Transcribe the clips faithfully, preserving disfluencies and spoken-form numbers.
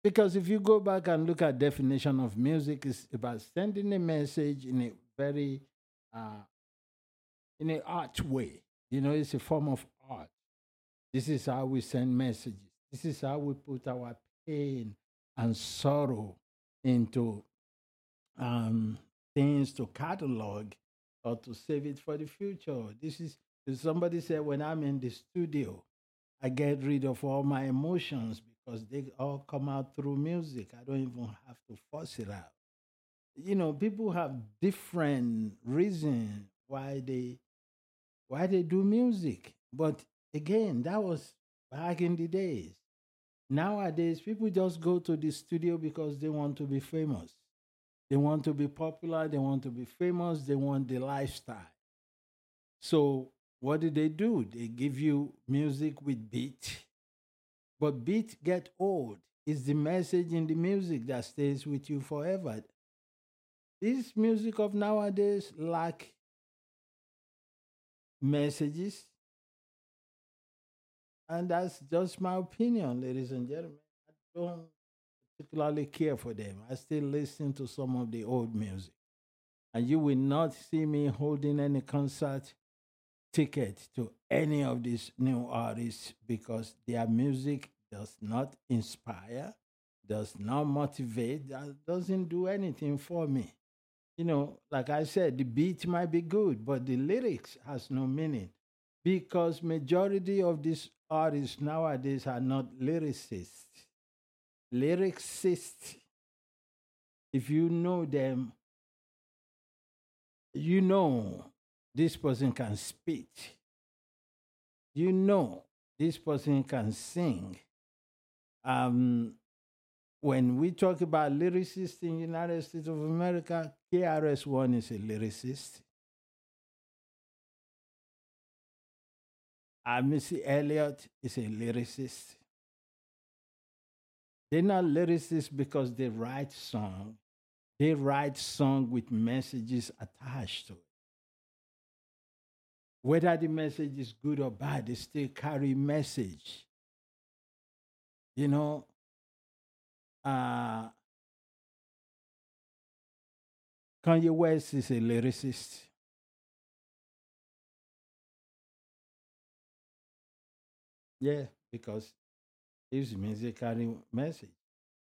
Because if you go back and look at definition of music, it's about sending a message in a very uh, in an art way. You know, it's a form of art. This is how we send messages. This is how we put our pain and sorrow into um, things to catalog or to save it for the future. This is somebody said when I'm in the studio, I get rid of all my emotions because they all come out through music. I don't even have to force it out. You know, people have different reasons why they why they do music. But again, that was back in the days. Nowadays, people just go to the studio because they want to be famous. They want to be popular. They want to be famous. They want the lifestyle. So, what do they do? They give you music with beat, but beat get old. It's the message in the music that stays with you forever. This music of nowadays lack messages, and that's just my opinion, ladies and gentlemen. I don't particularly care for them. I still listen to some of the old music. And you will not see me holding any concert ticket to any of these new artists because their music does not inspire, does not motivate, that doesn't do anything for me. You know, like I said, the beat might be good, but the lyrics has no meaning because majority of these artists nowadays are not lyricists. Lyricists, if you know them, you know this person can spit. You know this person can sing. Um, when we talk about lyricists in the United States of America, K R S One is a lyricist. Uh, Missy Elliott is a lyricist. They're not lyricists because they write song. They write song with messages attached to it. Whether the message is good or bad, they still carry message. You know, uh, Kanye West is a lyricist. Yeah, because his music carry message.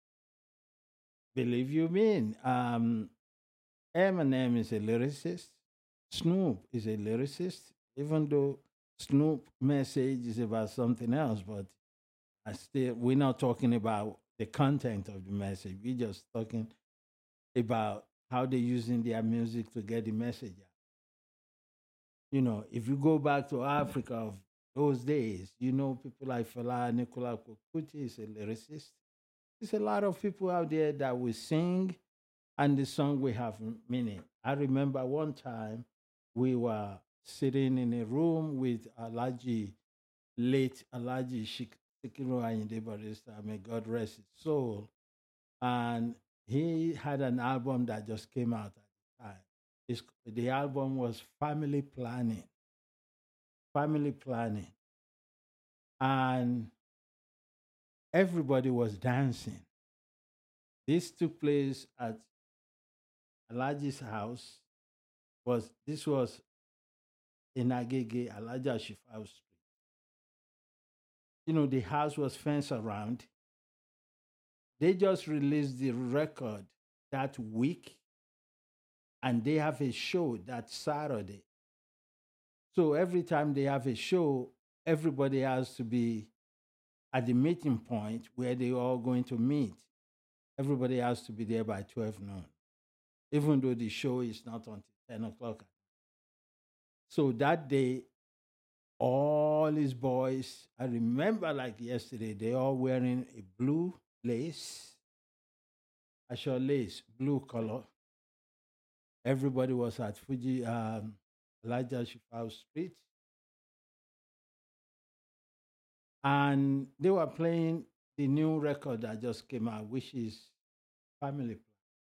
Believe you mean. Um, Eminem is a lyricist. Snoop is a lyricist, even though Snoop message is about something else, but I still we're not talking about the content of the message. We're just talking about how they're using their music to get the message out. You know, if you go back to Africa of those days, you know people like Fela Nicola Kuti is a lyricist. There's a lot of people out there that will sing and the song will have meaning. I remember one time we were sitting in a room with Alaji, late Alaji Shik- Sikiru Ayinde Barrister, may God rest his soul. And he had an album that just came out at the time. It's, the album was Family Planning. Family Planning. And everybody was dancing. This took place at Alaji's house. Was this was in Agege, Alaja Shifao Street. You know, the house was fenced around. They just released the record that week, and they have a show that Saturday. So every time they have a show, everybody has to be at the meeting point where they all going to meet. Everybody has to be there by twelve noon, even though the show is not until ten o'clock. So that day, all his boys, I remember like yesterday, they all wearing a blue lace, a short lace, blue color. Everybody was at Fuji, um, Elijah Shifao Street, and they were playing the new record that just came out, which is Family Plan.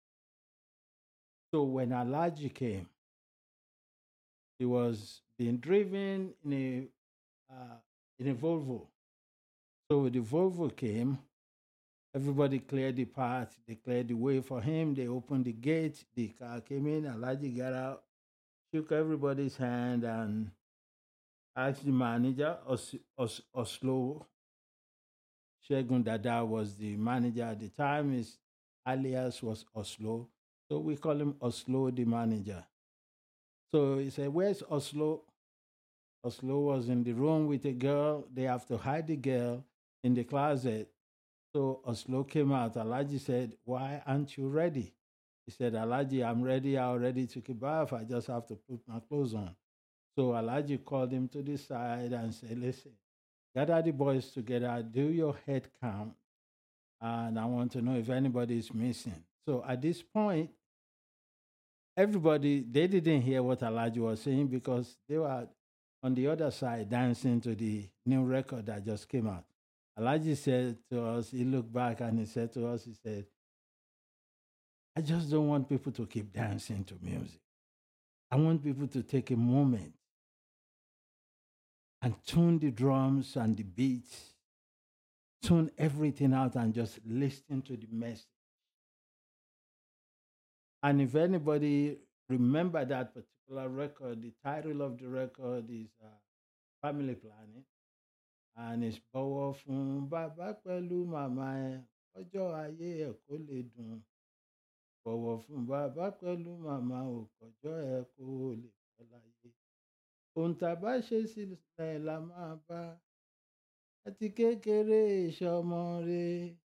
So when Alaji came, he was being driven in a uh, in a Volvo. So the Volvo came, Everybody cleared the path. They cleared the way for him. They opened the gate. The car came in. Alaji got out, shook everybody's hand, and asked the manager, Os- Os- Oslo Shegun Dada was the manager at the time. His alias was Oslo. So we call him Oslo, the manager. So he said, "Where's Oslo?" Oslo was in the room with a girl. They have to hide the girl in the closet. So Oslo came out. Alaji said, "Why aren't you ready?" He said, "Alaji, I'm ready. I already took a bath. I just have to put my clothes on." So Alaji called him to the side and said, "Listen, gather the boys together, do your head count, and I want to know if anybody is missing." So at this point, everybody, they didn't hear what Alaji was saying because they were on the other side dancing to the new record that just came out. Alaji said to us, he looked back and he said to us, he said, "I just don't want people to keep dancing to music. I want people to take a moment and tune the drums and the beats, tune everything out and just listen to the message." And if anybody remember that particular record, the title of the record is uh, Family Planning. And it's bọ̀wọ̀ fún bàbá pẹ̀lú màmá ẹ̀ ọjọ́ ayé ẹ̀ kó lè dùn. Bọ̀wọ̀ fún bàbá pẹ̀lú màmá ò kọjọ́ ẹ̀ kó lè pẹ́ láyé. Ohun tá a bá ṣe sílẹ̀ la máa bá. Àti kékeré ìṣọmọ re.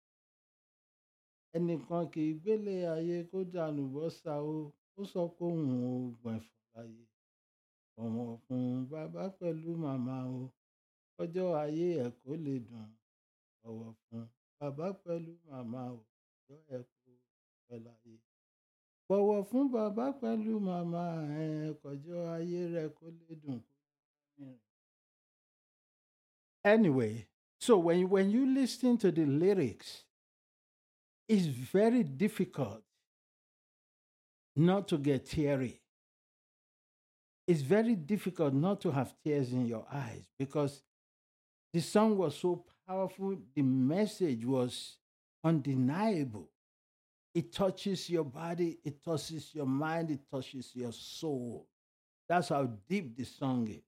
Ẹnìkan kì í gbélé ayé kó dànù bọ́sà o. Ó sọ pé òun ò gbẹ̀fọ́ láyé. Bọ̀wọ̀ fún bàbá pẹ̀lú màmá o. Ọjọ́ ayé ẹ̀ kó lè dùn. Bọ̀wọ̀ fún bàbá pẹ̀lú màmá o. Ọjọ́ ẹ̀ kó pẹ́ láyé. Bọ̀wọ̀ fún bàbá pẹ̀lú màmá ẹ̀ kọjọ́ ayé rẹ̀ kó lè dùn. Anyway, so when, when you listen to the lyrics, it's very difficult not to get teary. It's very difficult not to have tears in your eyes because the song was so powerful. The message was undeniable. It touches your body, it touches your mind, it touches your soul. That's how deep the song is.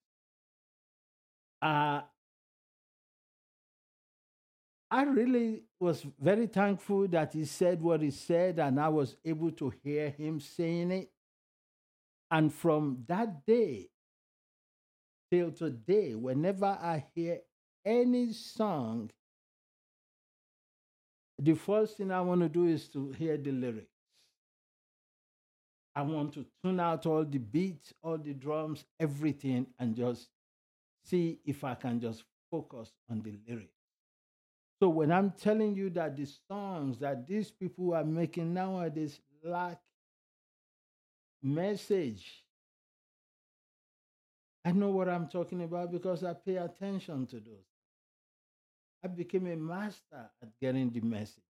Uh, I really was very thankful that he said what he said, and I was able to hear him saying it. And from that day till today, whenever I hear any song, the first thing I want to do is to hear the lyrics. I want to tune out all the beats, all the drums, everything, and just see if I can just focus on the lyrics. So when I'm telling you that the songs that these people are making nowadays lack message, I know what I'm talking about because I pay attention to those. I became a master at getting the message.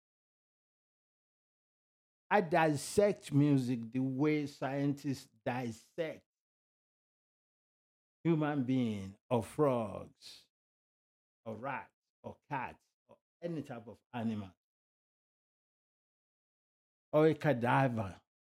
I dissect music the way scientists dissect human being or frogs or rats or cats or any type of animal or a cadaver.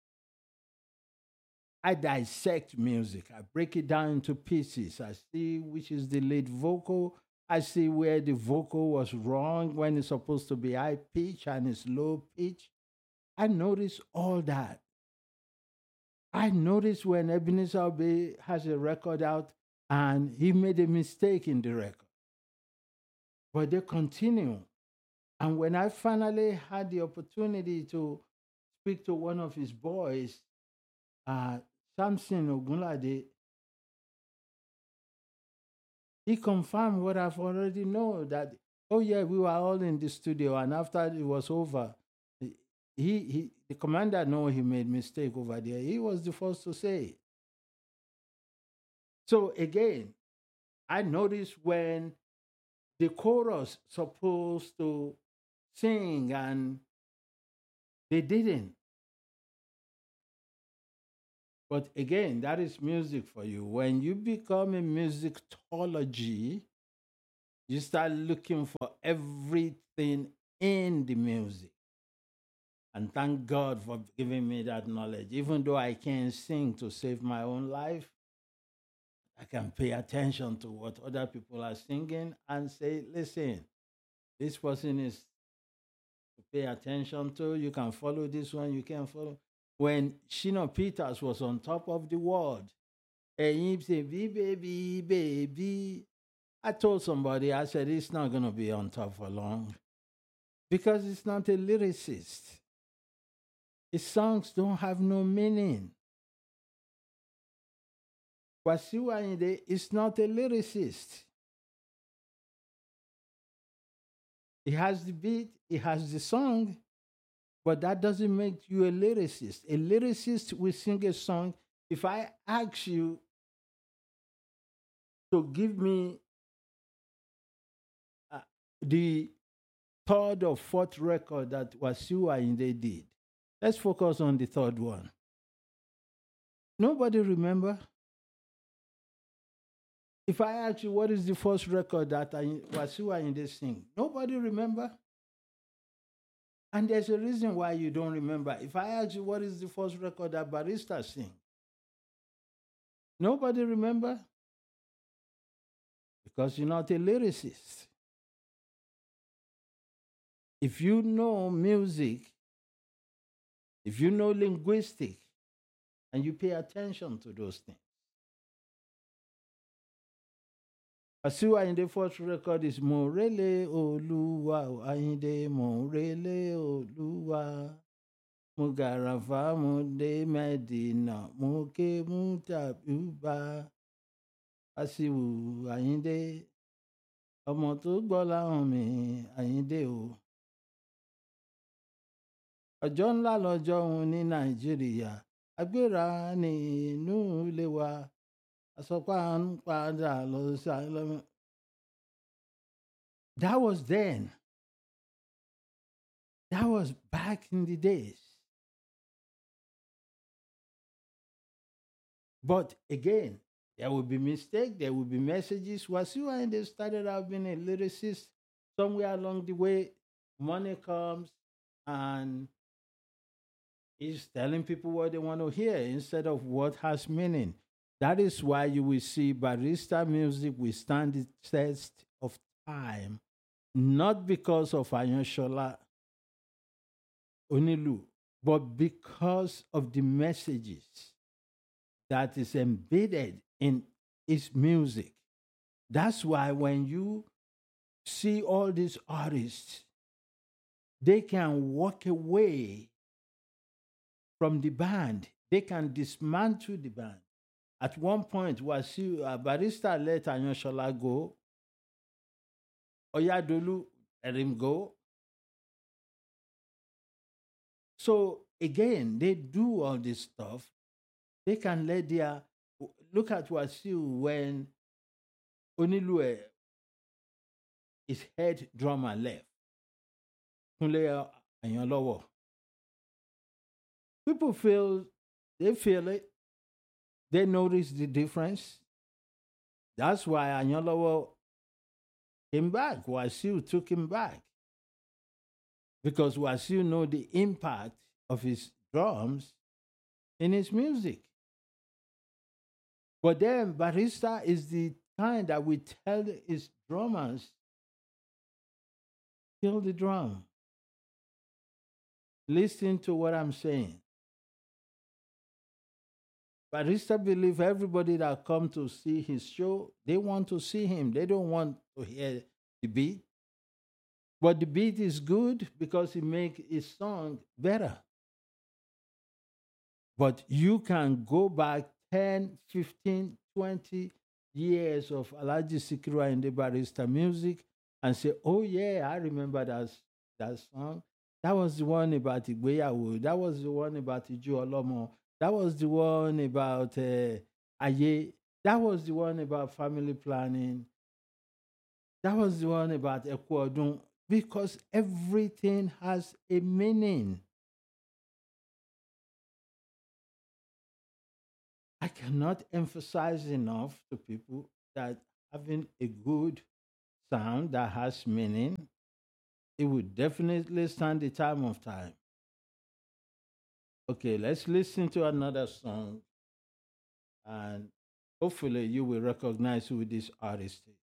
I dissect music. I break it down into pieces. I see which is the lead vocal. I see where the vocal was wrong when it's supposed to be high pitch and it's low pitch. I notice all that. I notice when Ebenezer Obey has a record out and he made a mistake in the record. But they continue. And when I finally had the opportunity to speak to one of his boys, uh, Samson Ogunlade, he confirmed what I've already known that, oh yeah, we were all in the studio, and after it was over, he, he the commander know he made mistake over there. He was the first to say it. So again, I noticed when the chorus supposed to sing and they didn't. But again, that is music for you. When you become a musicology, you start looking for everything in the music. And thank God for giving me that knowledge. Even though I can't sing to save my own life, I can pay attention to what other people are singing and say, listen, this person is to pay attention to. You can follow this one, you can follow. When Shino Peters was on top of the world, and he said, baby, baby. I told somebody, I said, it's not going to be on top for long because it's not a lyricist. His songs don't have no meaning. Wasiu Ayinde is not a lyricist. He has the beat, he has the song, but that doesn't make you a lyricist. A lyricist will sing a song. If I ask you to give me uh, the third or fourth record that Wasiu Ayinde did, let's focus on the third one. Nobody remember? If I ask you what is the first record that Wasiu Ayinde sing, nobody remember? And there's a reason why you don't remember. If I ask you what is the first record that Barrister sing, nobody remember? Because you're not a lyricist. If you know music, if you know linguistics, and you pay attention to those things. Wasiu Ayinde first record is Morele Oluwa, Ayinde Morele Oluwa, Mugarafa Mude Medina, Muke Mutabuba, Wasiu Ayinde, ọmọ tó gbọ́ láhùn mi, Ayinde o. Ọjọ́ ńlá lọ́jọ́ òun ní Nàìjíríà, agbéra ní inú ilé wa, àsọpá ń padà lọ sí. That was then. That was back in the days. But again, there will be mistakes, there will be messages. Wasiu Ayinde started out being a lyricist. Somewhere along the way, money comes and he's telling people what they want to hear instead of what has meaning. That is why you will see Barrister music will stand the test of time, not because of Ayoshola Onilu, but because of the messages that is embedded in his music. That's why when you see all these artists, they can walk away from the band. They can dismantle the band. At one point, Wasiu uh, Barrister let Ayoshola go. Oyadolu let him go. So again, they do all this stuff. They can let their look at Wasiu when Onilue, his head drummer, left. Kunle Ayolowo. People feel they feel it. They notice the difference. That's why Ayolowo came back. Wasiu took him back. Because Wasiu know the impact of his drums in his music. But then Barrister is the kind that we tell his drummers, kill the drum. Listen to what I'm saying. Barrister believe everybody that come to see his show, they want to see him. They don't want to hear the beat. But the beat is good because it makes his song better. But you can go back ten, fifteen, twenty years of Alhaji Sikiru Ayinde Barrister music and say, oh yeah, I remember that, that song. That was the one about Igbeyawo. That was the one about Ijo Olomo. That was the one about uh, Aye. That was the one about family planning. That was the one about Ekwodun. Because everything has a meaning. I cannot emphasize enough to people that having a good sound that has meaning it would definitely stand the time of time. Okay, let's listen to another song, and hopefully you will recognize who this artist is.